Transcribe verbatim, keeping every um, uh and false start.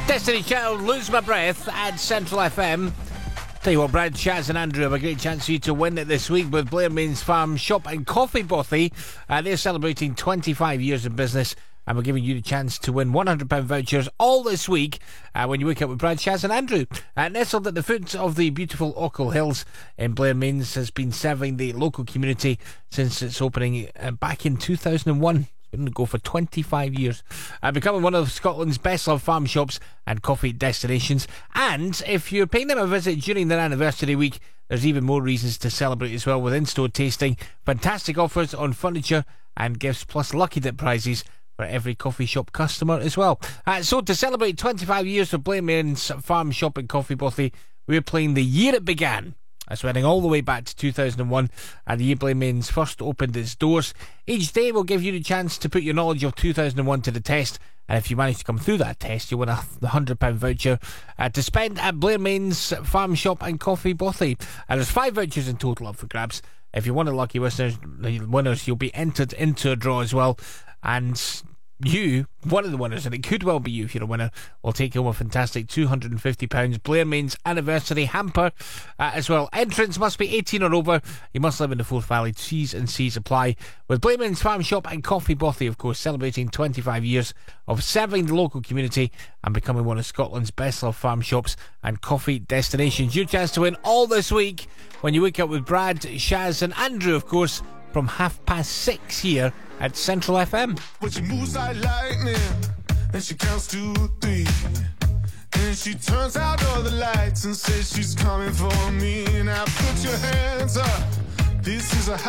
Destiny Child, Lose My Breath at Central F M. Tell you what, Brad, Shaz and Andrew have a great chance for you to win it this week with Blair Mains Farm Shop and Coffee Bothy. Uh, they're celebrating twenty-five years of business, and we're giving you the chance to win one hundred pounds vouchers all this week uh, when you wake up with Brad, Shaz and Andrew. Uh, nestled at the foot of the beautiful Ochil Hills in Blair Mains, has been serving the local community since its opening uh, back in two thousand one. Going to go for twenty-five years, uh, becoming one of Scotland's best loved farm shops and coffee destinations. And if you're paying them a visit during their anniversary week, there's even more reasons to celebrate as well, with in-store tasting, fantastic offers on furniture and gifts, plus lucky dip prizes for every coffee shop customer as well. Uh, so to celebrate twenty-five years of Blair Mains Farm Shop and Coffee Bothy, we're playing The Year It Began. That's running all the way back to two thousand one, and the year Blair Mains first opened its doors. Each day will give you the chance to put your knowledge of two thousand one to the test, and if you manage to come through that test, you'll win a one hundred pounds voucher uh, to spend at Blair Mains Farm Shop and Coffee Bothy. And there's five vouchers in total up for grabs. If you're one of the lucky winners, winners, you'll be entered into a draw as well. And you, one of the winners, and it could well be you if you're a winner, will take home a fantastic two hundred fifty pounds Blair Mains anniversary hamper uh, as well. Entrance must be eighteen or over. You must live in the Forth Valley. T's and C's apply. With Blair Mains Farm Shop and Coffee Bothy, of course, celebrating twenty-five years of serving the local community and becoming one of Scotland's best loved farm shops and coffee destinations. Your chance to win all this week when you wake up with Brad, Shaz and Andrew, of course, from half past six here at Central F M. But she moves like lightning, and she counts to three, and she turns out all the lights and says she's coming for me. Now put your hands up, this is a